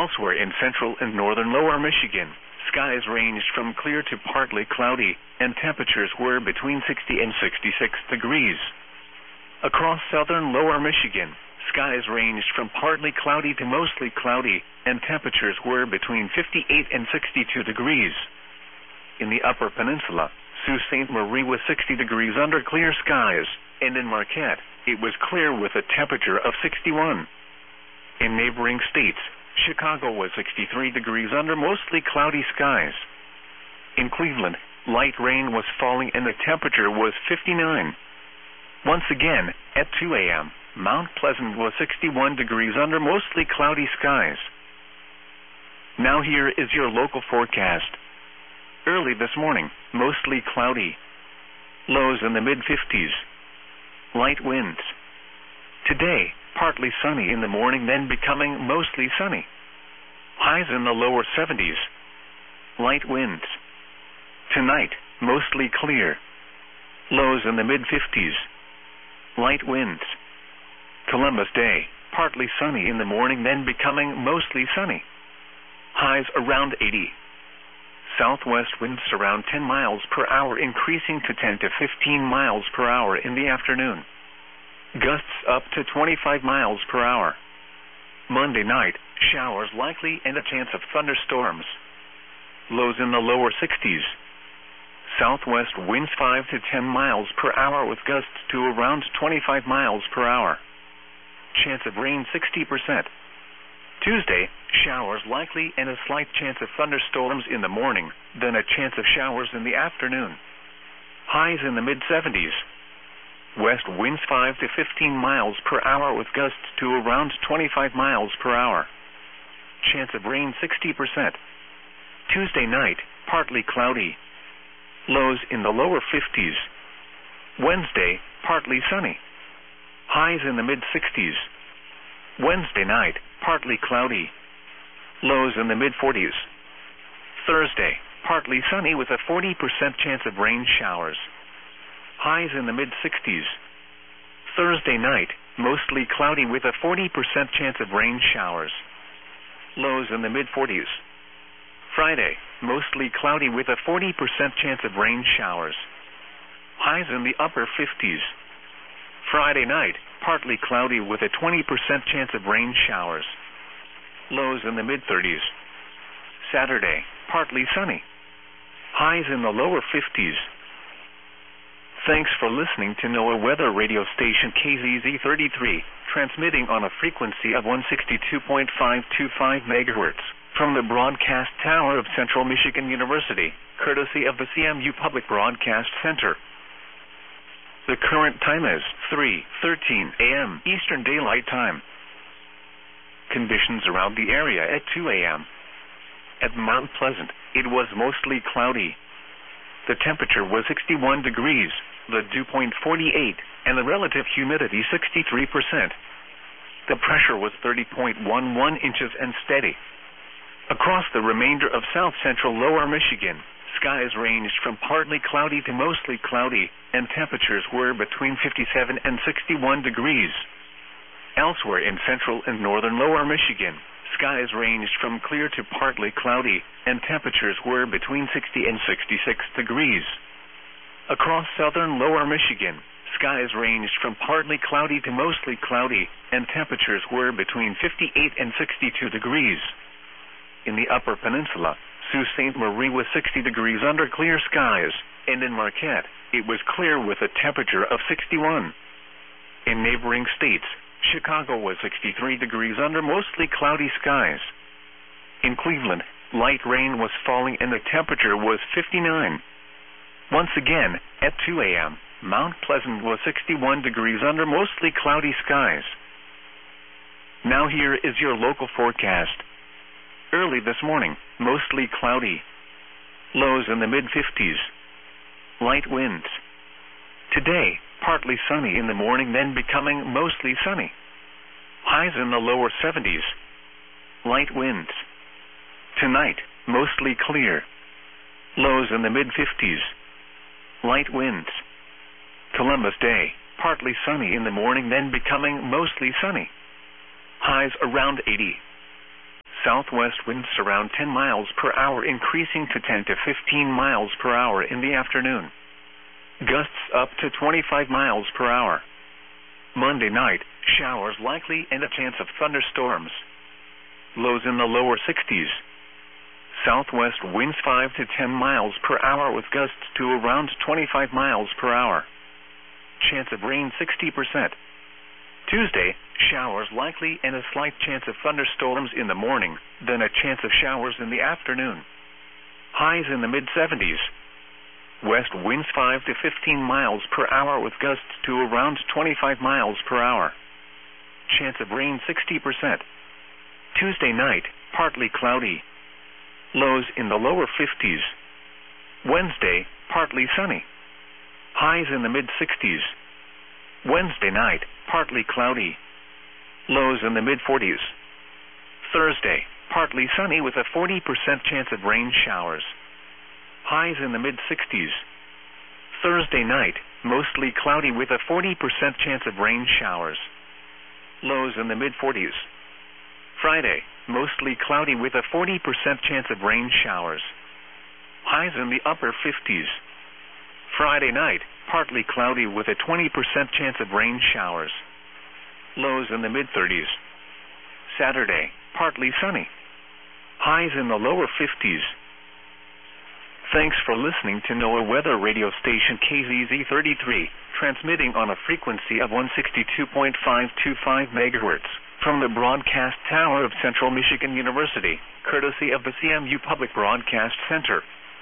Elsewhere in central and northern lower Michigan, skies ranged from clear to partly cloudy, and temperatures were between 60 and 66 degrees. Across southern lower Michigan, skies ranged from partly cloudy to mostly cloudy, and temperatures were between 58 and 62 degrees. In the upper peninsula, Sault Ste. Marie was 60 degrees under clear skies, and in Marquette, it was clear with a temperature of 61. In neighboring states, Chicago was 63 degrees under mostly cloudy skies. In Cleveland, light rain was falling and the temperature was 59. Once again, at 2 a.m., Mount Pleasant was 61 degrees under mostly cloudy skies. Now here is your local forecast. Early this morning, mostly cloudy. Lows in the mid-50s. Light winds. Today, partly sunny in the morning, then becoming mostly sunny. Highs in the lower 70s. Light winds. Tonight, mostly clear. Lows in the mid-50s. Light winds. Columbus Day, partly sunny in the morning, then becoming mostly sunny. Highs around 80. Southwest winds around 10 miles per hour, increasing to 10 to 15 miles per hour in the afternoon. Gusts up to 25 miles per hour. Monday night, showers likely and a chance of thunderstorms. Lows in the lower 60s. Southwest winds 5 to 10 miles per hour with gusts to around 25 miles per hour. Chance of rain 60%. Tuesday, showers likely and a slight chance of thunderstorms in the morning, then a chance of showers in the afternoon. Highs in the mid-70s. West winds 5 to 15 miles per hour with gusts to around 25 miles per hour. Chance of rain 60%. Tuesday night, partly cloudy. Lows in the lower 50s. Wednesday, partly sunny. Highs in the mid-60s. Wednesday night, partly cloudy. Lows in the mid-40s. Thursday, partly sunny with a 40% chance of rain showers. Highs in the mid-60s. Thursday night, mostly cloudy with a 40% chance of rain showers. Lows in the mid-40s. Friday, mostly cloudy with a 40% chance of rain showers. Highs in the upper 50s. Friday night, partly cloudy with a 20% chance of rain showers. Lows in the mid-30s. Saturday, partly sunny. Highs in the lower 50s. Thanks for listening to NOAA Weather Radio Station KZZ33, transmitting on a frequency of 162.525 MHz from the broadcast tower of Central Michigan University, courtesy of the CMU Public Broadcast Center. The current time is 3:13 a.m. Eastern Daylight Time. Conditions around the area at 2 a.m. At Mount Pleasant, it was mostly cloudy. The temperature was 61 degrees, the dew point 48, and the relative humidity 63%. The pressure was 30.11 inches and steady. Across the remainder of south-central lower Michigan, skies ranged from partly cloudy to mostly cloudy, and temperatures were between 57 and 61 degrees. Elsewhere in central and northern lower Michigan, skies ranged from clear to partly cloudy, and temperatures were between 60 and 66 degrees. Across southern lower Michigan, skies ranged from partly cloudy to mostly cloudy, and temperatures were between 58 and 62 degrees. In the upper peninsula, Sault Ste. Marie was 60 degrees under clear skies, and in Marquette, it was clear with a temperature of 61. In neighboring states, Chicago was 63 degrees under mostly cloudy skies. In Cleveland, light rain was falling and the temperature was 59. Once again, at 2 a.m., Mount Pleasant was 61 degrees under mostly cloudy skies. Now here is your local forecast. Early this morning, mostly cloudy. Lows in the mid-50s. Light winds. Today, partly sunny in the morning, then becoming mostly sunny. Highs in the lower 70s. Light winds. Tonight, mostly clear. Lows in the mid-50s. Light winds. Columbus Day, partly sunny in the morning, then becoming mostly sunny. Highs around 80. Southwest winds around 10 miles per hour, increasing to 10 to 15 miles per hour in the afternoon. Gusts up to 25 miles per hour. Monday night, showers likely and a chance of thunderstorms. Lows in the lower 60s. Southwest winds 5 to 10 miles per hour with gusts to around 25 miles per hour. Chance of rain 60%. Tuesday, showers likely and a slight chance of thunderstorms in the morning, then a chance of showers in the afternoon. Highs in the mid-70s. West winds 5 to 15 miles per hour with gusts to around 25 miles per hour. Chance of rain 60%. Tuesday night, partly cloudy. Lows in the lower 50s. Wednesday, partly sunny. Highs in the mid-60s. Wednesday night, partly cloudy. Lows in the mid-40s. Thursday, partly sunny with a 40% chance of rain showers. Highs in the mid-60s. Thursday night, mostly cloudy with a 40% chance of rain showers. Lows in the mid-40s. Friday, mostly cloudy with a 40% chance of rain showers. Highs in the upper 50s. Friday night, partly cloudy with a 20% chance of rain showers. Lows in the mid-30s. Saturday, partly sunny. Highs in the lower 50s. Thanks for listening to NOAA Weather Radio Station KZZ33, transmitting on a frequency of 162.525 MHz from the broadcast tower of Central Michigan University, courtesy of the CMU Public Broadcast Center.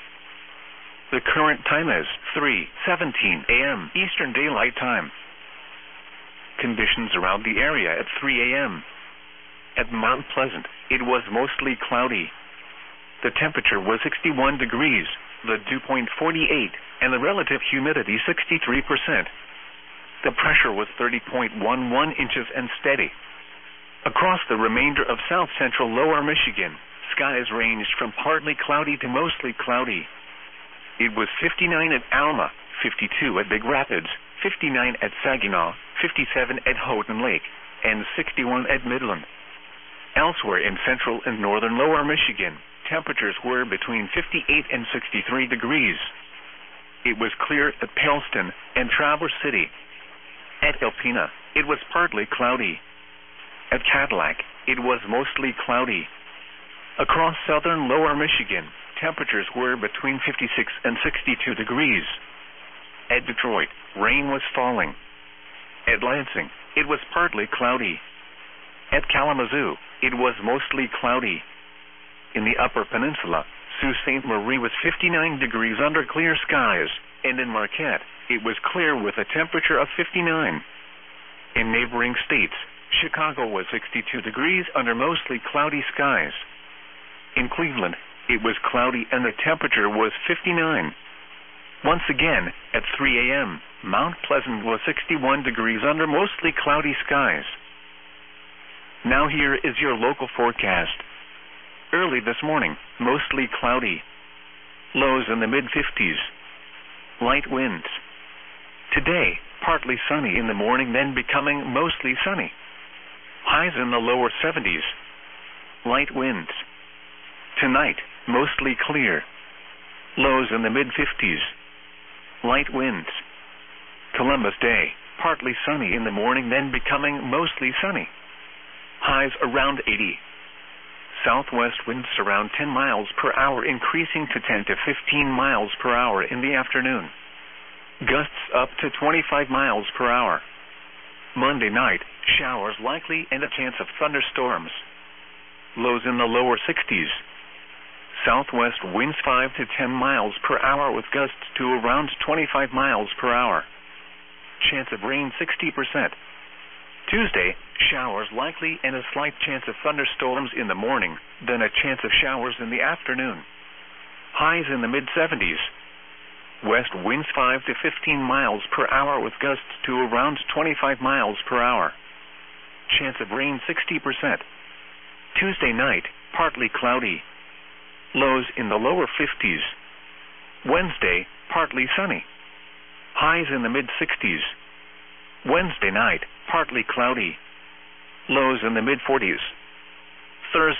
The current time is 3:17 a.m. Eastern Daylight Time. Conditions around the area at 3 a.m. At Mount Pleasant, it was mostly cloudy. The temperature was 61 degrees, the dew point 48, and the relative humidity 63%. The pressure was 30.11 inches and steady. Across the remainder of south-central lower Michigan, skies ranged from partly cloudy to mostly cloudy. It was 59 at Alma, 52 at Big Rapids, 59 at Saginaw, 57 at Houghton Lake, and 61 at Midland. Elsewhere in central and northern lower Michigan, temperatures were between 58 and 63 degrees. It was clear at Paleston and Traverse City. At Alpena, it was partly cloudy. At Cadillac, it was mostly cloudy. Across southern lower Michigan, temperatures were between 56 and 62 degrees. At Detroit, rain was falling. At Lansing, it was partly cloudy. At Kalamazoo, it was mostly cloudy. In the Upper Peninsula, Sault Ste. Marie was 59 degrees under clear skies, and in Marquette, it was clear with a temperature of 59. In neighboring states, Chicago was 62 degrees under mostly cloudy skies. In Cleveland, it was cloudy and the temperature was 59. Once again, at 3 a.m., Mount Pleasant was 61 degrees under mostly cloudy skies. Now here is your local forecast. Early this morning, mostly cloudy. Lows in the mid-50s. Light winds. Today, partly sunny in the morning, then becoming mostly sunny. Highs in the lower 70s. Light winds. Tonight, mostly clear. Lows in the mid-50s. Light winds. Columbus Day, partly sunny in the morning, then becoming mostly sunny. Highs around 80. Southwest winds around 10 miles per hour, increasing to 10 to 15 miles per hour in the afternoon. Gusts up to 25 miles per hour. Monday night, showers likely and a chance of thunderstorms. Lows in the lower 60s. Southwest winds 5 to 10 miles per hour with gusts to around 25 miles per hour. Chance of rain 60%. Tuesday, showers likely and a slight chance of thunderstorms in the morning, then a chance of showers in the afternoon. Highs in the mid-70s. West winds 5 to 15 miles per hour with gusts to around 25 miles per hour. Chance of rain 60%. Tuesday night, partly cloudy. Lows in the lower 50s. Wednesday, partly sunny. Highs in the mid-60s. Wednesday night, partly cloudy. Lows in the mid-40s. Thursday,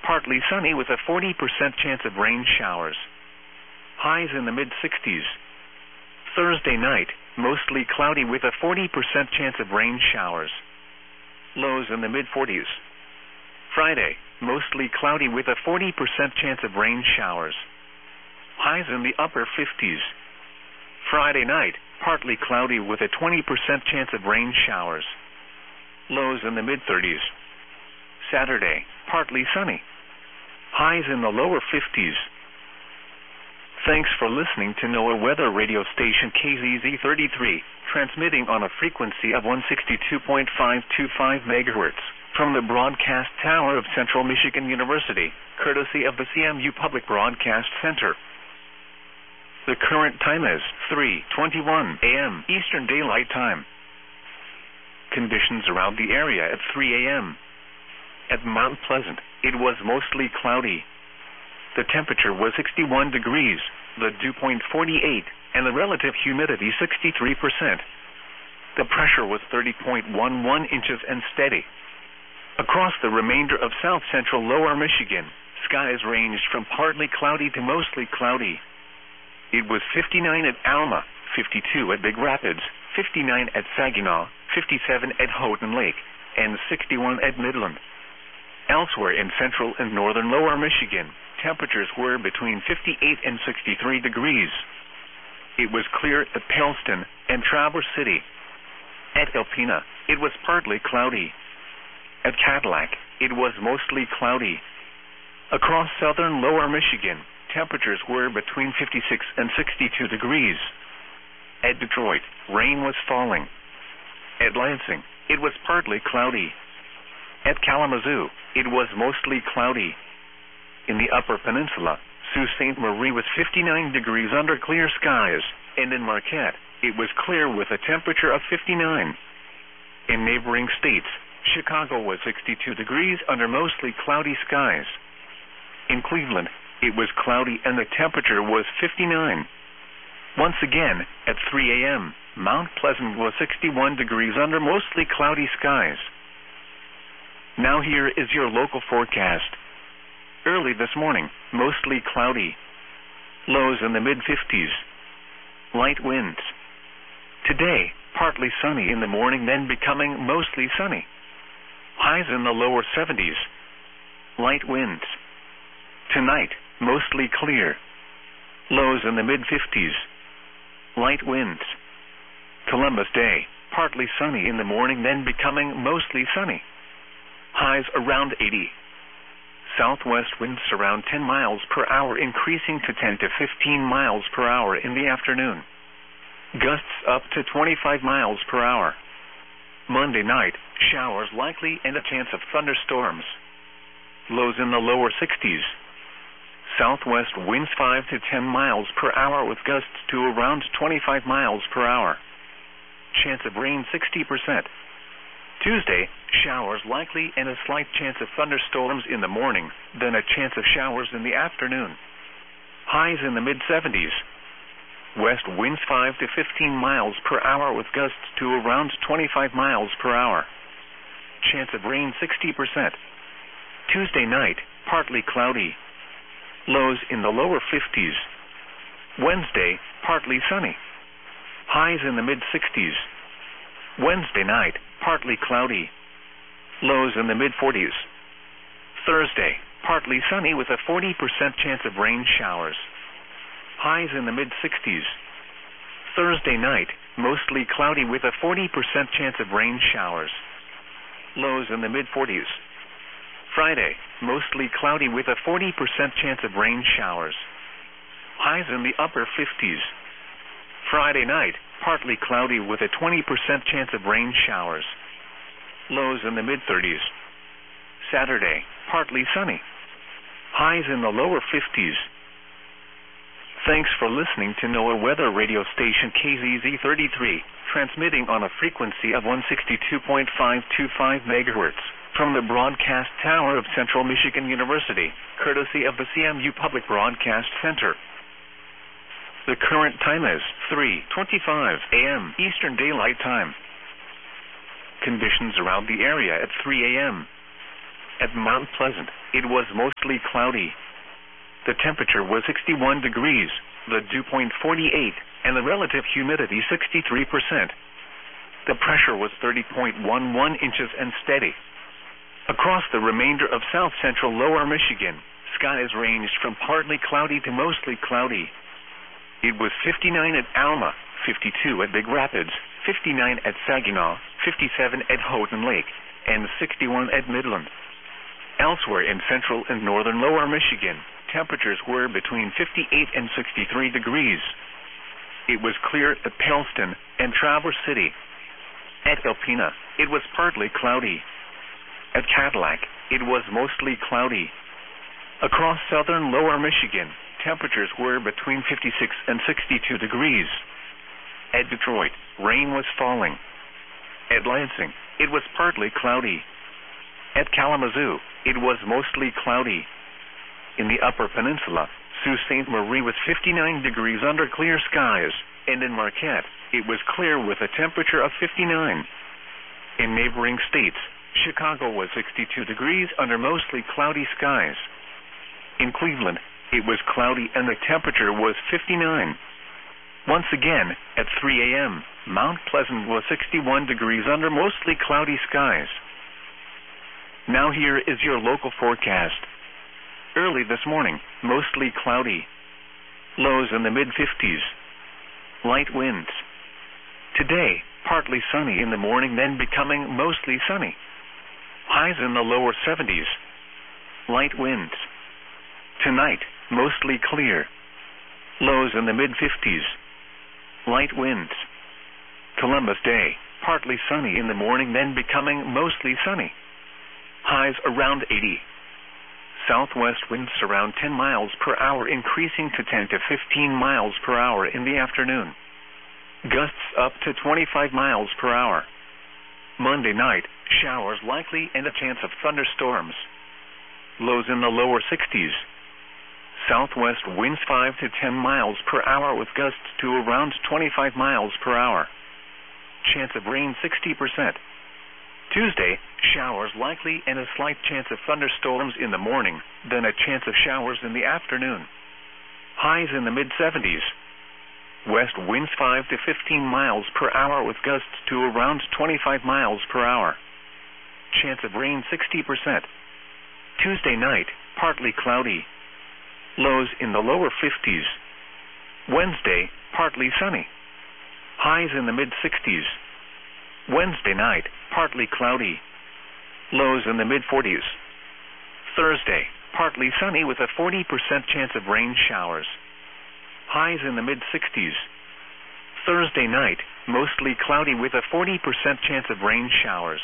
partly sunny with a 40% chance of rain showers. Highs in the mid-60s. Thursday night, mostly cloudy with a 40% chance of rain showers. Lows in the mid-40s. Friday, mostly cloudy with a 40% chance of rain showers. Highs in the upper 50s. Friday night, partly cloudy with a 20% chance of rain showers. Lows in the mid-30s. Saturday, partly sunny. Highs in the lower 50s. Thanks for listening to NOAA Weather Radio Station KZZ33, transmitting on a frequency of 162.525 MHz from the broadcast tower of Central Michigan University, courtesy of the CMU Public Broadcast Center. The current time is 3:21 a.m. Eastern Daylight Time. Conditions around the area at 3 a.m. At Mount Pleasant, it was mostly cloudy. The temperature was 61 degrees, the dew point 48, and the relative humidity 63%. The pressure was 30.11 inches and steady. Across the remainder of south-central lower Michigan, skies ranged from partly cloudy to mostly cloudy. It was 59 at Alma, 52 at Big Rapids, 59 at Saginaw, 57 at Houghton Lake, and 61 at Midland. Elsewhere in central and northern lower Michigan, temperatures were between 58 and 63 degrees. It was clear at Pellston and Traverse City. At Alpena, it was partly cloudy. At Cadillac, it was mostly cloudy. Across southern lower Michigan, temperatures were between 56 and 62 degrees. At Detroit, rain was falling. At Lansing, it was partly cloudy. At Kalamazoo, it was mostly cloudy. In the Upper Peninsula, Sault Ste. Marie was 59 degrees under clear skies, and in Marquette, it was clear with a temperature of 59. In neighboring states, Chicago was 62 degrees under mostly cloudy skies. In Cleveland, it was cloudy and the temperature was 59. Once again, at 3 a.m., Mount Pleasant was 61 degrees under mostly cloudy skies. Now here is your local forecast. Early this morning, mostly cloudy. Lows in the mid-50s. Light winds. Today, partly sunny in the morning, then becoming mostly sunny. Highs in the lower 70s. Light winds. Tonight, mostly clear. Lows in the mid-50s. Light winds. Columbus Day, partly sunny in the morning, then becoming mostly sunny. Highs around 80. Southwest winds around 10 miles per hour, increasing to 10 to 15 miles per hour in the afternoon. Gusts up to 25 miles per hour. Monday night, showers likely and a chance of thunderstorms. Lows in the lower 60s. Southwest winds 5 to 10 miles per hour with gusts to around 25 miles per hour. Chance of rain 60%. Tuesday, showers likely and a slight chance of thunderstorms in the morning, then a chance of showers in the afternoon. Highs in the mid-70s. West winds 5 to 15 miles per hour with gusts to around 25 miles per hour. Chance of rain 60%. Tuesday night, partly cloudy. Lows in the lower 50s. Wednesday, partly sunny. Highs in the mid-60s. Wednesday night, partly cloudy. Lows in the mid-40s. Thursday, partly sunny with a 40% chance of rain showers. Highs in the mid-60s. Thursday night, mostly cloudy with a 40% chance of rain showers. Lows in the mid-40s. Friday, mostly cloudy with a 40% chance of rain showers. Highs in the upper 50s. Friday night, partly cloudy with a 20% chance of rain showers. Lows in the mid-30s. Saturday, partly sunny. Highs in the lower 50s. Thanks for listening to NOAA Weather Radio Station KZZ33, transmitting on a frequency of 162.525 MHz from the broadcast tower of Central Michigan University, courtesy of the CMU Public Broadcast Center. The current time is 3:25 a.m. Eastern Daylight Time. Conditions around the area at 3 a.m. At Mount Pleasant, it was mostly cloudy. The temperature was 61 degrees, the dew point 48, and the relative humidity 63%. The pressure was 30.11 inches and steady. Across the remainder of south-central lower Michigan, skies ranged from partly cloudy to mostly cloudy. It was 59 at Alma, 52 at Big Rapids, 59 at Saginaw, 57 at Houghton Lake, and 61 at Midland. Elsewhere in central and northern lower Michigan, temperatures were between 58 and 63 degrees. It was clear at Paleston and Traverse City. At Alpena, it was partly cloudy. At Cadillac, it was mostly cloudy. Across southern lower Michigan, temperatures were between 56 and 62 degrees. At Detroit, rain was falling. At Lansing, it was partly cloudy. At Kalamazoo, it was mostly cloudy. In the Upper Peninsula, Sault Ste. Marie was 59 degrees under clear skies, and in Marquette, it was clear with a temperature of 59. In neighboring states, Chicago was 62 degrees under mostly cloudy skies. In Cleveland, it was cloudy and the temperature was 59. Once again, at 3 a.m., Mount Pleasant was 61 degrees under mostly cloudy skies. Now here is your local forecast. Early this morning, mostly cloudy. Lows in the mid-50s. Light winds. Today, partly sunny in the morning, then becoming mostly sunny. Highs in the lower 70s. Light winds. Tonight, mostly clear. Lows in the mid-50s. Light winds. Columbus Day, partly sunny in the morning, then becoming mostly sunny. Highs around 80. Southwest winds around 10 miles per hour, increasing to 10 to 15 miles per hour in the afternoon. Gusts up to 25 miles per hour. Monday night, showers likely and a chance of thunderstorms. Lows in the lower 60s. Southwest winds 5 to 10 miles per hour with gusts to around 25 miles per hour. Chance of rain 60%. Tuesday, showers likely and a slight chance of thunderstorms in the morning, then a chance of showers in the afternoon. Highs in the mid-70s. West winds 5 to 15 miles per hour with gusts to around 25 miles per hour. Chance of rain 60%. Tuesday night, partly cloudy. Lows in the lower 50s. Wednesday, partly sunny. Highs in the mid-60s. Wednesday night, partly cloudy. Lows in the mid-40s. Thursday, partly sunny with a 40% chance of rain showers. Highs in the mid-60s. Thursday night, mostly cloudy with a 40% chance of rain showers.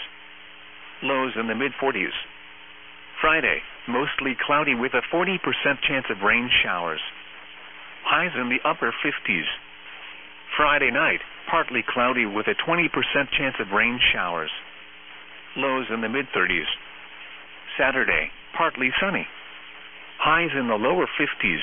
Lows in the mid-40s. Friday, mostly cloudy with a 40% chance of rain showers. Highs in the upper 50s. Friday night, partly cloudy with a 20% chance of rain showers. Lows in the mid-30s. Saturday, partly sunny. Highs in the lower 50s.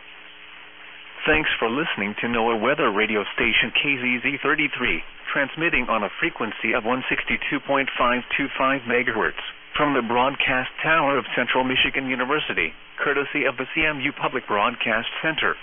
Thanks for listening to NOAA Weather Radio Station KZZ33, transmitting on a frequency of 162.525 MHz from the broadcast tower of Central Michigan University, courtesy of the CMU Public Broadcast Center.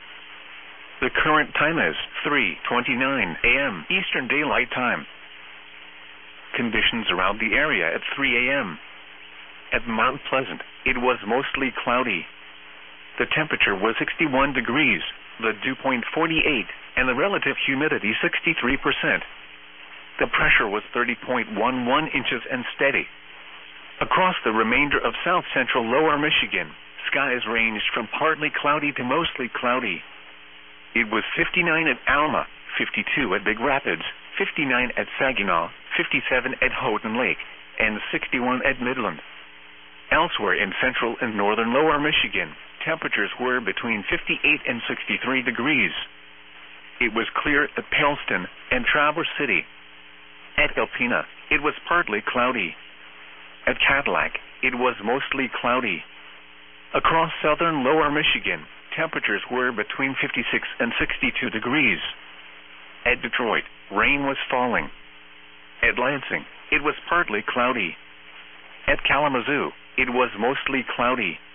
The current time is 3:29 a.m. Eastern Daylight Time. Conditions around the area at 3 a.m. At Mount Pleasant, it was mostly cloudy. The temperature was 61 degrees, the dew point 48, and the relative humidity 63%. The pressure was 30.11 inches and steady. Across the remainder of south-central lower Michigan, skies ranged from partly cloudy to mostly cloudy. It was 59 at Alma, 52 at Big Rapids, 59 at Saginaw, 57 at Houghton Lake, and 61 at Midland. Elsewhere in central and northern lower Michigan, temperatures were between 58 and 63 degrees. It was clear at Paleston and Traverse City. At Alpena, it was partly cloudy. At Cadillac, it was mostly cloudy. Across southern lower Michigan, temperatures were between 56 and 62 degrees. At Detroit, rain was falling. At Lansing, it was partly cloudy. At Kalamazoo, it was mostly cloudy.